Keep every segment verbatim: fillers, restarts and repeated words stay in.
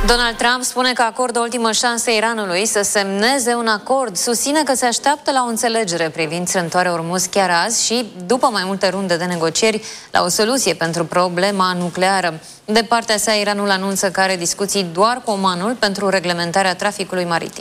Donald Trump spune că acordă ultimă șansă Iranului să semneze un acord. Susține că se așteaptă la o înțelegere privind strâmtoarea Ormuz chiar azi și, după mai multe runde de negocieri, la o soluție pentru problema nucleară. De partea sa, Iranul anunță că are discuții doar cu Omanul pentru reglementarea traficului maritim.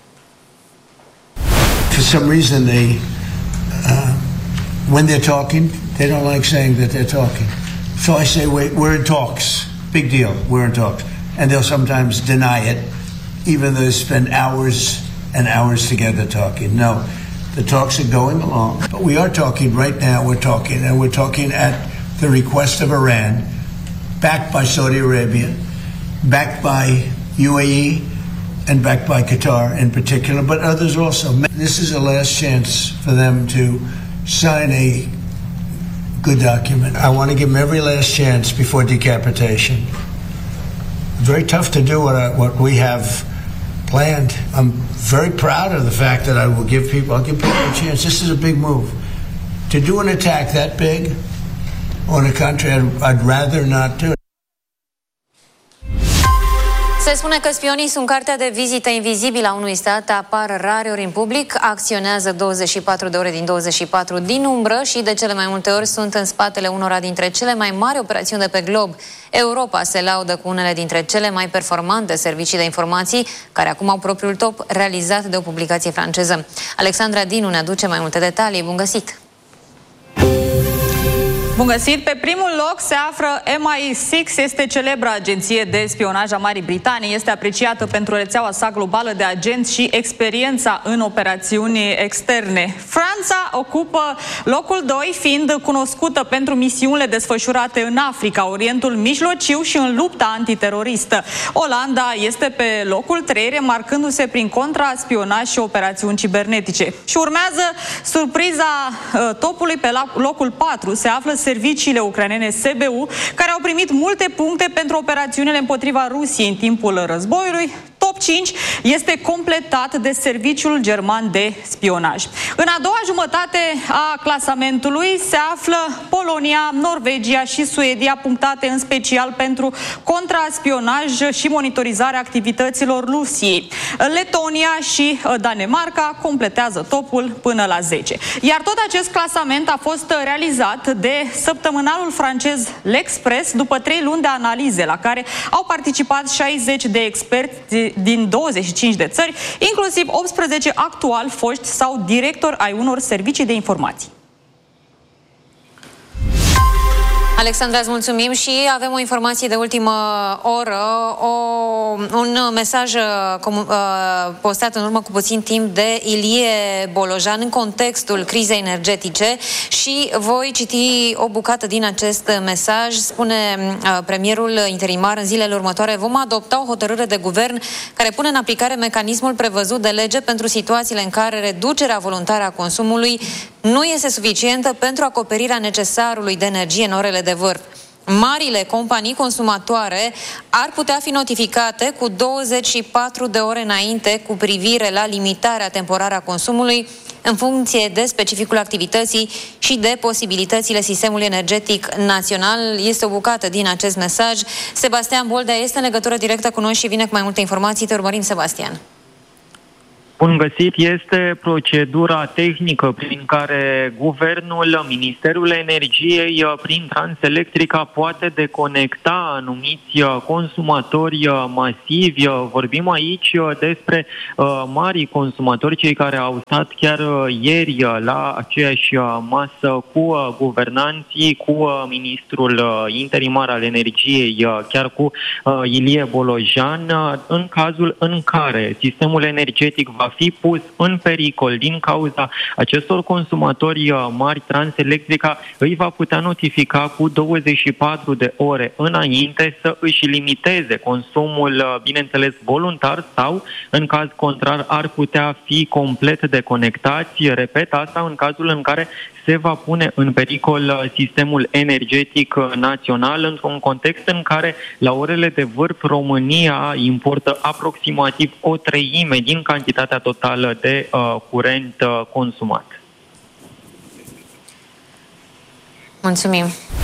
For some reason they, uh, when they're talking, they don't like saying that they're talking. So I say we're, we're in talks. Big deal. We're in talks. And they'll sometimes deny it, even though they spend hours and hours together talking. No, the talks are going along. But we are talking right now, we're talking, and we're talking at the request of Iran, backed by Saudi Arabia, backed by U A E, and backed by Qatar in particular, but others also. This is the last chance for them to sign a good document. I want to give them every last chance before decapitation. Very tough to do what, I, what we have planned. I'm very proud of the fact that I will give people, I'll give people a chance. This is a big move. To do an attack that big on a country, I'd, I'd rather not do it. Se spune că spionii sunt cartea de vizită invizibilă a unui stat, apar rare ori în public, acționează douăzeci și patru de ore din douăzeci și patru din umbră și de cele mai multe ori sunt în spatele unora dintre cele mai mari operațiuni de pe glob. Europa se laudă cu unele dintre cele mai performante servicii de informații, care acum au propriul top, realizat de o publicație franceză. Alexandra Dinu ne aduce mai multe detalii. Bun găsit! Bun găsit! Pe primul loc se află M I șase, este celebra agenție de spionaj a Marii Britanii. Este apreciată pentru rețeaua sa globală de agenți și experiența în operațiuni externe. Franța ocupă locul doi, fiind cunoscută pentru misiunile desfășurate în Africa, Orientul Mijlociu și în lupta antiteroristă. Olanda este pe locul trei, remarcându-se prin contraspionaj și operațiuni cibernetice. Și urmează surpriza topului. Pe locul patru se află serviciile ucrainene S B U, care au primit multe puncte pentru operațiunile împotriva Rusiei în timpul războiului. Top cinci este completat de serviciul german de spionaj. În a doua jumătate a clasamentului se află Polonia, Norvegia și Suedia, punctate în special pentru contraspionaj și monitorizarea activităților Rusiei. Letonia și Danemarca completează topul până la zece. Iar tot acest clasament a fost realizat de săptămânalul francez L'Express după trei luni de analize la care au participat șaizeci de experți din douăzeci și cinci de țări, inclusiv optsprezece actual foști sau directori ai unor servicii de informații. Alexandra, îți mulțumim și avem o informație de ultimă oră, o, un mesaj uh, postat în urmă cu puțin timp de Ilie Bolojan în contextul crizei energetice și voi citi o bucată din acest mesaj. Spune uh, premierul interimar: în zilele următoare vom adopta o hotărâre de guvern care pune în aplicare mecanismul prevăzut de lege pentru situațiile în care reducerea voluntară a consumului nu este suficientă pentru acoperirea necesarului de energie în orele de vârf. Marile companii consumatoare ar putea fi notificate cu douăzeci și patru de ore înainte cu privire la limitarea temporară a consumului în funcție de specificul activității și de posibilitățile sistemului energetic național. Este o bucată din acest mesaj. Sebastian Boldea este în legătură directă cu noi și vine cu mai multe informații. Te urmărim, Sebastian. Bun găsit, este procedura tehnică prin care Guvernul, Ministerul Energiei, prin Transelectrica, poate deconecta anumiți consumatori masivi. Vorbim aici despre mari consumatori, cei care au stat chiar ieri la aceeași masă cu guvernanții, cu Ministrul Interimar al Energiei, chiar cu Ilie Bolojan, în cazul în care sistemul energetic va fi pus în pericol din cauza acestor consumatori mari. Transelectrica îi va putea notifica cu douăzeci și patru de ore înainte să își limiteze consumul, bineînțeles voluntar, sau în caz contrar ar putea fi complet deconectați. Repet, asta în cazul în care se va pune în pericol sistemul energetic național, într-un context în care la orele de vârf România importă aproximativ o treime din cantitatea totală de uh, curent uh, consumat. Mulțumim!